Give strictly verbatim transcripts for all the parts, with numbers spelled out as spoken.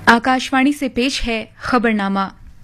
आकाशवाणी से पेश है खबरनामा।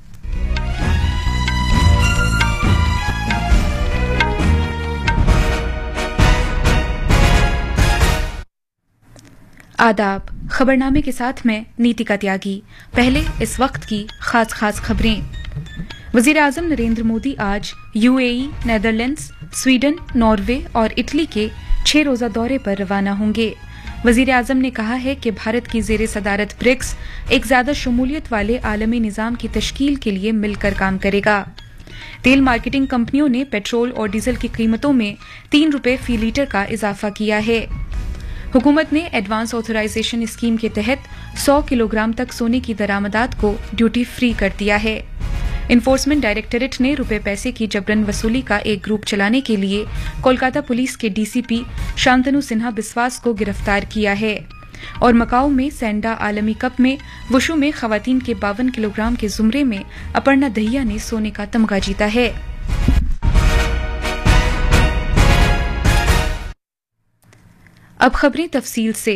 आदाब। खबरनामे के साथ मैं नीतिका त्यागी। पहले इस वक्त की खास खास खबरें। वजीर आजम नरेंद्र मोदी आज यूएई, नेदरलैंड्स, स्वीडन, नॉर्वे और इटली के छह रोजा दौरे पर रवाना होंगे। वजीर आजम ने कहा है कि भारत की जेर सदारत ब्रिक्स एक ज्यादा शमूलियत वाले आलमी निजाम की तश्कील के लिए मिलकर काम करेगा। तेल मार्केटिंग कंपनियों ने पेट्रोल और डीजल की कीमतों में तीन रुपये फी लीटर का इजाफा किया है। हुकूमत ने एडवांस ऑथराइजेशन स्कीम के तहत सौ किलोग्राम तक सोने की दरामदात को ड्यूटी फ्री कर दिया है। इन्फोर्समेंट डायरेक्टरेट ने रुपए पैसे की जबरन वसूली का एक ग्रुप चलाने के लिए कोलकाता पुलिस के डीसीपी शांतनु सिन्हा बिस्वास को गिरफ्तार किया है। और मकाऊ में सैंडा आलमी कप में वुशु में खवातीन के बावन किलोग्राम के जुमरे में अपर्णा दहिया ने सोने का तमगा जीता है। अब खबरें तफसील से।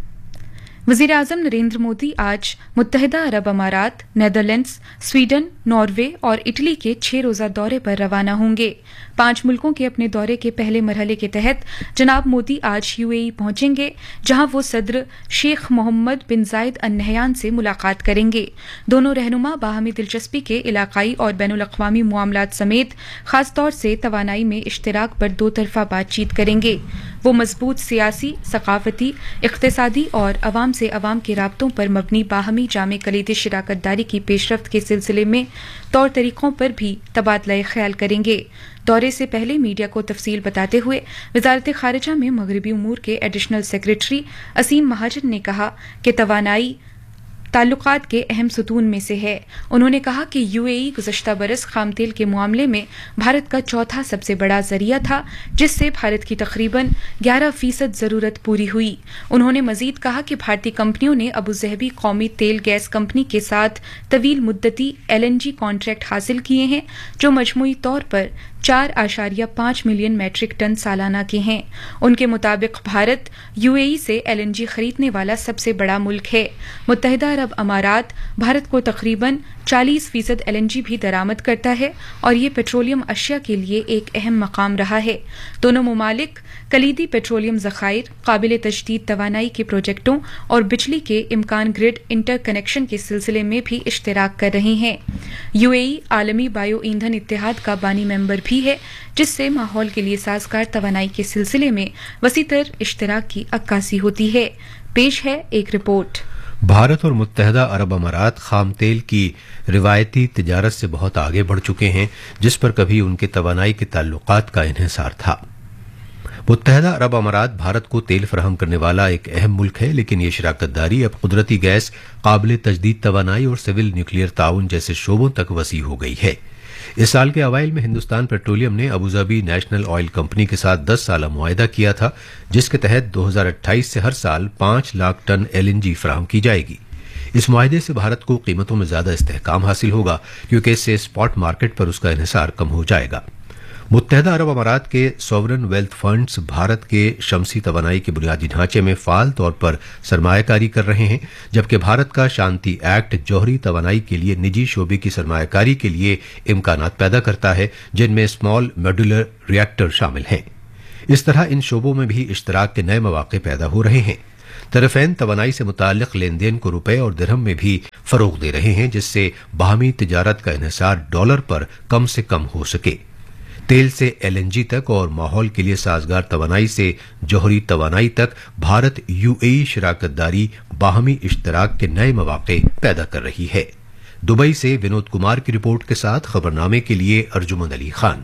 वजीर आजम नरेंद्र मोदी आज मुत्तहिदा अरब अमारात, नेदरलैंड्स, स्वीडन, नॉर्वे और इटली के छह रोजा दौरे पर रवाना होंगे। पांच मुल्कों के अपने दौरे के पहले मरहले के तहत जनाब मोदी आज यूएई पहुंचेंगे, जहां वो सदर शेख मोहम्मद बिन जायद अल नहयान से मुलाकात करेंगे। दोनों रहनुमा बाहमी दिलचस्पी के इलाकाई और बैनुल अक़वामी मामलात समेत खासतौर से तवानाई में इश्तराक पर दो तरफा बातचीत करेंगे। वो मजबूत सियासी, सकाफती, इक़्तिसादी और अवाम से अवाम के राब्तों पर मबनी बाहमी जामे कलीदी शिराकत दारी की पेशरफ्त के सिलसिले में तौर तरीकों पर भी तबादला ख्याल करेंगे। दौरे से पहले मीडिया को तफसील बताते हुए वजारत खारिजा में मगरबी उमूर के एडिशनल सेक्रेटरी असीम महाजन ने कहा कि तवानाई ताल्लुकात के अहम सुतून में से है। उन्होंने कहा कि यूएई गुज़श्ता बरस खाम तेल के मामले में भारत का चौथा सबसे बड़ा जरिया था, जिससे भारत की तकरीबन ग्यारह फीसद जरूरत पूरी हुई। उन्होंने मजीद कहा कि भारतीय कंपनियों ने अबू ज़हबी कौमी तेल गैस कंपनी के साथ तवील मुद्दती एलएनजी कॉन्ट्रैक्ट हासिल किए हैं, जो मजमूई तौर पर चार आशारिया पांच मिलियन मैट्रिक टन सालाना के हैं। उनके मुताबिक भारत यूएई से एलएनजी खरीदने वाला सबसे बड़ा मुल्क है। मुत्तहिदा अरब अमारात भारत को तकरीबन चालीस फीसद एलएनजी भी दरामद करता है और ये पेट्रोलियम अशिया के लिए एक अहम मकाम रहा है। दोनों मुमालिक कलीदी पेट्रोलियम ज़खायर, काबिल तजदीद तवानाई के प्रोजेक्टों और बिजली के इम्कान ग्रिड इंटर कनेक्शन के सिलसिले में भी इश्तराक कर रहे हैं। यूएई आलमी बायो ईंधन इत्तेहाद का बानी मेंबर भी है, जिससे माहौल के लिए साजगार तवानाई के सिलसिले में वसीतर इश्तराक की अक्कासी होती है। पेश है एक रिपोर्ट। भारत और मुत्तहिदा अरब अमारात खाम तेल की रिवायती तिजारत से बहुत आगे बढ़ चुके हैं, जिस पर कभी उनके तवानाई के ताल्लुकात का इन्हिसार था। मुत्तहिदा अरब अमारात भारत को तेल फराहम करने वाला एक अहम मुल्क है, लेकिन ये शराकत दारी अब कुदरती गैस, काबिल तजदीद तवानाई और सिविल न्यूक्लियर ताउन जैसे शोबों तक वसी हो गई है। इस साल के अवाइल में हिंदुस्तान पेट्रोलियम ने अबूधाबी नेशनल ऑयल कंपनी के साथ दस साल मुआहदा किया था, जिसके तहत दो हजार अट्ठाईस से हर साल पांच लाख टन एलएनजी फराहम की जाएगी। इस मुआहदे से भारत को कीमतों में ज्यादा इस्तेहकाम हासिल होगा, क्योंकि इससे स्पॉट मार्केट पर उसका इन्हिसार कम हो जाएगा। मुत्तहिदा अरब अमारात के सॉवरन वेल्थ फंड्स भारत के शमसी तवानाई के बुनियादी ढांचे में फाल तौर पर सरमायाकारी कर रहे हैं, जबकि भारत का शांति एक्ट जौहरी तवानाई के लिए निजी शोबे की सरमायाकारी के लिए इम्कानात पैदा करता है, जिनमें स्मॉल मॉड्यूलर रिएक्टर शामिल हैं। इस तरह इन शोबों में भी इश्तराक के नए मौके पैदा हो रहे हैं। तरफैन तवानाई से मुताल्लिक लेन देन को रुपए और दिरहम में भी फरोग दे रहे हैं, जिससे बाहमी तिजारत का इन्हिसार डॉलर पर कम से कम हो सके। तेल से एलएनजी तक और माहौल के लिए साजगार तवानाई से जौहरी तवानाई तक भारत यूएई शराकत दारी बाहमी इश्तराक के नए मौके पैदा कर रही है। दुबई से विनोद कुमार की रिपोर्ट के साथ खबरनामे के लिए अर्जुमन अली खान।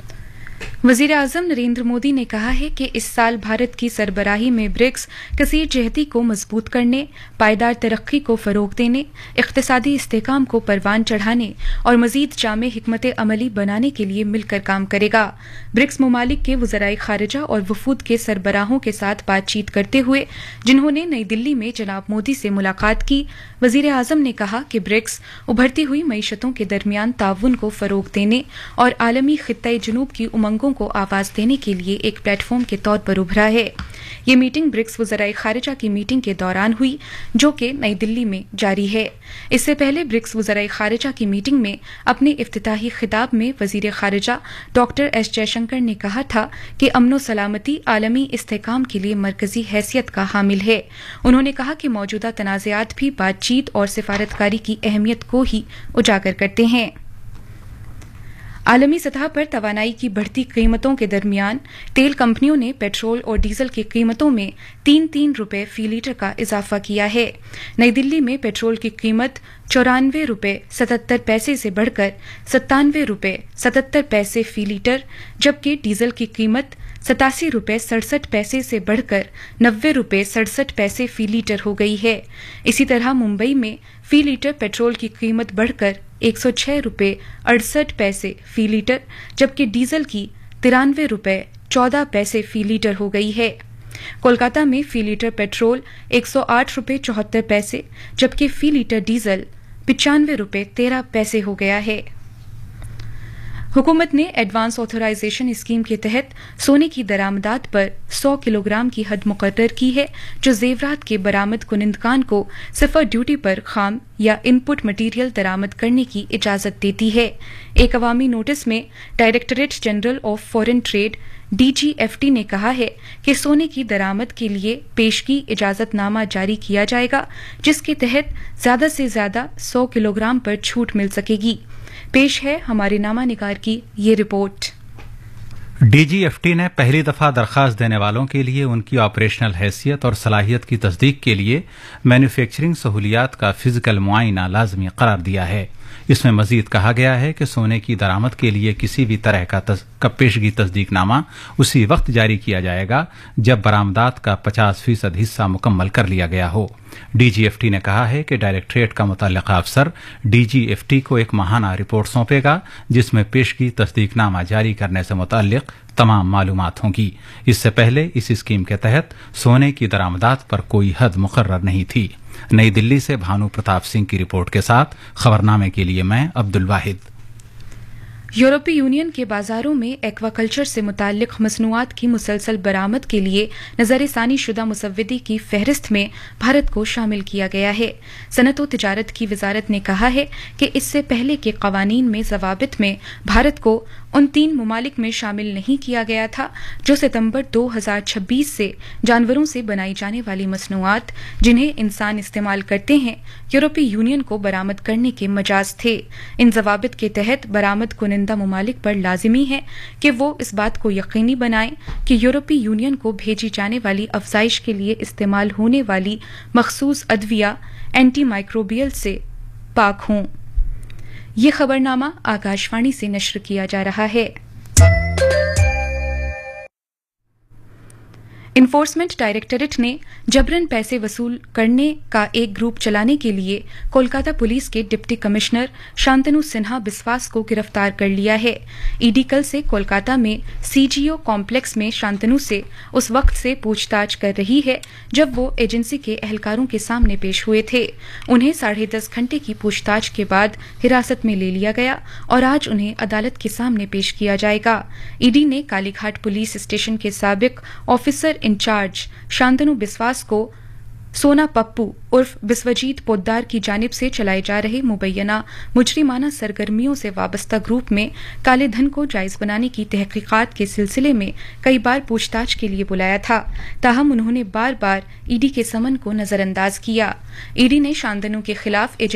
वजीर आजम नरेंद्र मोदी ने कहा है कि इस साल भारत की सरबराही में ब्रिक्स कसीर जहती को मजबूत करने, पायदार तरक्की को फरोग देने, इख्तिसादी इस्तेहकाम को परवान चढ़ाने और मजीद जामे हिकमत अमली बनाने के लिए मिलकर काम करेगा। ब्रिक्स ममालिक के वज़राए खारिजा और वफूद के सरबराहों के साथ बातचीत करते हुए, जिन्होंने नई दिल्ली में जनाब मोदी से मुलाकात की, वजीर आजम ने कहा कि ब्रिक्स उभरती हुई मईशतों के दरमियान ताउन को फरोग देने और आलमी खित्ते जुनूब की उमंगों को आवाज देने के लिए एक प्लेटफॉर्म के तौर पर उभरा है। ये मीटिंग ब्रिक्स वज़राए खारिजा की मीटिंग के दौरान हुई, जो कि नई दिल्ली में जारी है। इससे पहले ब्रिक्स वज़राए खारिजा की मीटिंग में अपने इफ्तिताही खिताब में वज़ीर खारिजा डॉक्टर एस जयशंकर ने कहा था कि अमन सलामती आलमी इस्तेहकाम के लिए मरकजी हैसियत का हामिल है। उन्होंने कहा कि मौजूदा तनाज़ात भी बातचीत और सिफारतकारी की अहमियत को ही उजागर करते हैं। आलमी सतह पर तवानाई की बढ़ती कीमतों के दरमियान तेल कंपनियों ने पेट्रोल और डीजल की कीमतों में तीन तीन रुपये फी लीटर का इजाफा किया है। नई दिल्ली में पेट्रोल की कीमत चौरानवे रुपये सतहत्तर पैसे से बढ़कर सत्तानवे रुपये सतहत्तर पैसे फी लीटर, जबकि डीजल की कीमत सतासी रुपये सड़सठ पैसे से बढ़कर नब्बे रुपये सड़सठ पैसे फी लीटर हो गई है। इसी तरह मुंबई में फी लीटर पेट्रोल की कीमत बढ़कर एक सौ छह रुपये अड़सठ पैसे फी लीटर, जबकि डीजल की तिरानवे रुपये चौदह पैसे फी लीटर हो गई है। कोलकाता में फी लीटर पेट्रोल एक सौ आठ रुपये चौहत्तर पैसे, जबकि फी लीटर डीजल पिचानवे रुपये तेरह पैसे हो गया है। हुकूमत ने एडवांस ऑथराइजेशन स्कीम के तहत सोने की दरामदात पर सौ किलोग्राम की हद मुकर्रर की है, जो जेवरात के बरामद कुनिंदकान को सिफर ड्यूटी पर खाम या इनपुट मटीरियल दरामद करने की इजाजत देती है। एक अवामी नोटिस में directorate general of foreign trade D G F T ने कहा है कि सोने की दरामद के लिए पेशगी इजाजतनामा जारी किया जाएगा, जिसके तहत ज्यादा से ज्यादा सौ किलोग्राम पर छूट मिल सकेगी। पेश है हमारे नामा निगार की ये report. D G F T ने पहली दफा दरखास्त देने वालों के लिए उनकी ऑपरेशनल हैसियत और सलाहियत की तस्दीक के लिए मैन्युफैक्चरिंग सहूलियात का फिजिकल मुआयना लाजमी करार दिया है। इसमें मजीद कहा गया है कि सोने की दरामद के लिए किसी भी तरह का, तस, का पेशगी तस्दीकनामा उसी वक्त जारी किया जाएगा जब बरामदात का पचास फीसद हिस्सा मुकम्मल कर लिया गया हो। डी जी एफ टी ने कहा है कि डायरेक्टरेट का मुतल्लिका अफसर डी जी एफ टी को एक माहाना रिपोर्ट सौंपेगा, जिसमें पेशगी तस्दीकनामा जारी करने से मुतल्लिक तमाम मालूमात होंगी। इससे पहले इस स्कीम के तहत सोने की दरामदात पर कोई हद मुकर्रर नहीं थी। नई दिल्ली से भानु प्रताप सिंह की रिपोर्ट के साथ खबरनामे के लिए मैं अब्दुल वाहिद। यूरोपीय यूनियन के बाजारों में एक्वाकल्चर से मुताल्लिक मसनूआत की मुसलसल बरामद के लिए नजरसानी शुदा मुसव्वदी की फहरिस्त में भारत को शामिल किया गया है। सनत व तिजारत की वजारत ने कहा है कि इससे पहले के कवानीन में जवाबित में भारत को उन तीन ममालिक में शामिल नहीं किया गया था जो सितंबर दो हजार छब्बीस से जानवरों से बनाई जाने वाली मसनूआत जिन्हें इंसान इस्तेमाल करते हैं यूरोपीय यूनियन को बरामद करने के मजाज थे। इन जवाबित के तहत बरामद कुनिंदा ममालिक पर लाजिमी है कि वो इस बात को यकीनी बनाएं कि यूरोपीय यूनियन को भेजी जाने वाली अफजाइश के लिए इस्तेमाल होने वाली मखसूस अद्विया एंटी माइक्रोबियल से पाक हों। ये खबरनामा आकाशवाणी से नश्र किया जा रहा है। इन्फोर्समेंट डायरेक्टरेट ने जबरन पैसे वसूल करने का एक ग्रुप चलाने के लिए कोलकाता पुलिस के डिप्टी कमिश्नर शांतनु सिन्हा बिस्वास को गिरफ्तार कर लिया है। ईडी कल से कोलकाता में सीजीओ कॉम्प्लेक्स में शांतनु से उस वक्त से पूछताछ कर रही है जब वो एजेंसी के एहलकारों के सामने पेश हुए थे। उन्हें साढ़े दस घंटे की पूछताछ के बाद हिरासत में ले लिया गया और आज उन्हें अदालत के सामने पेश किया जाएगा। ईडी ने कालीघाट पुलिस स्टेशन के साबिक ऑफिसर इंचार्ज शांतनु बिस्वास को सोना पप्पू उर्फ बिस्वजीत पोद्दार की जानिब से चलाए जा रहे मुबैना मुजरिमाना सरगर्मियों से वाबस्ता ग्रुप में काले धन को जायज बनाने की तहकीकात के सिलसिले में कई बार पूछताछ के लिए बुलाया था, ताहम उन्होंने बार बार ईडी के समन को नजरअंदाज किया। ईडी ने शांतनु के खिलाफ